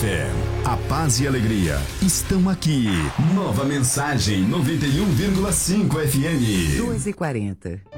FM, a paz e alegria estão aqui. Nova Mensagem 91,5 FM. 2h40.